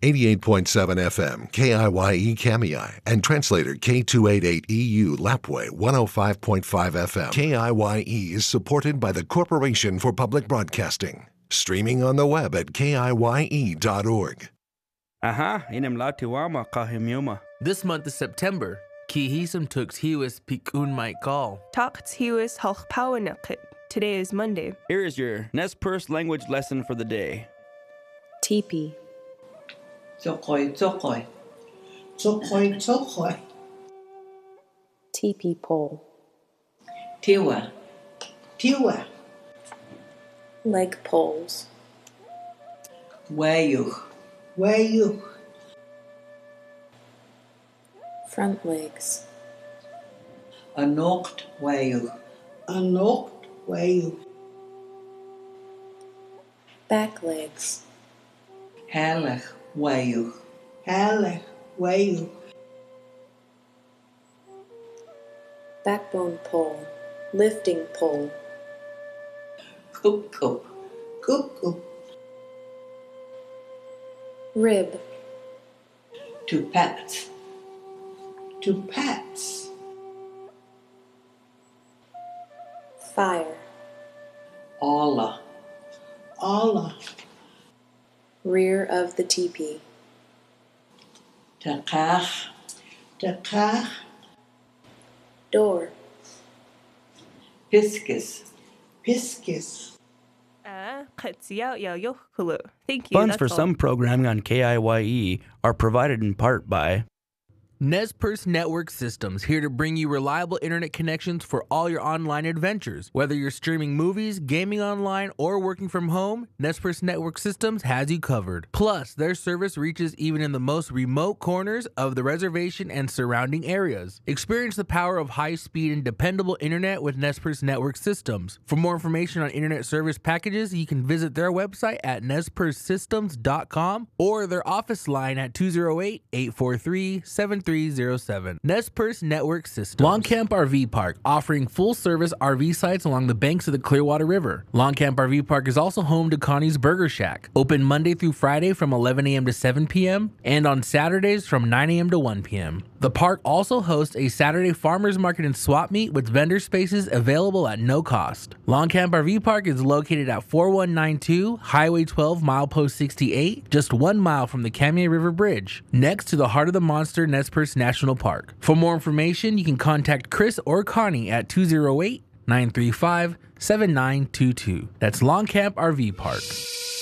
88.7 FM, KIYE Kamiai, and translator K288EU Lapway 105.5 FM. KIYE is supported by the Corporation for Public Broadcasting. Streaming on the web at kiye.org. Aha, inimlatiwama kahimyuma. This month is September. Kihisam tux hiwis pikun might call. Takt hiwis halchpawanakit. Today is Monday. Here is your Nez Perce language lesson for the day. Teepee. Tsokoi, tsokoi. Tsokoi, tsokoi. Teepee pole. Tiwa. Tiwa. Leg poles. Wayuch. Wayuch. Front legs. Anocht wayuch. Anocht wayuch. Back legs. Halach wayuch. Halach wayuch. Backbone pole. Lifting pole. Coop, coop. Coop, coop. Rib. To pats. To pats. Fire. Allah. Allah. Rear of the teepee. Takach. Takach. Door. Piscus. Piscus. Thank you. Funds that's for all. some programming on KIYE are provided in part by Nez Perce Network Systems, here to bring you reliable internet connections for all your online adventures. Whether you're streaming movies, gaming online, or working from home, Nez Perce Network Systems has you covered. Plus, their service reaches even in the most remote corners of the reservation and surrounding areas. Experience the power of high-speed and dependable internet with Nez Perce Network Systems. For more information on internet service packages, you can visit their website at nezpercesystems.com or their office line at 208-843-7307. Nez Perce Network Systems. Longcamp RV Park, offering full-service RV sites along the banks of the Clearwater River. Longcamp RV Park is also home to Connie's Burger Shack, open Monday through Friday from 11 a.m. to 7 p.m. and on Saturdays from 9 a.m. to 1 p.m. The park also hosts a Saturday farmers market and swap meet with vendor spaces available at no cost. Longcamp RV Park is located at 4192 Highway 12, milepost 68, just 1 mile from the Kamiah River Bridge, next to the Heart of the Monster Nez Perce National Park. For more information, you can contact Chris or Connie at 208-935-7922. That's Longcamp RV Park.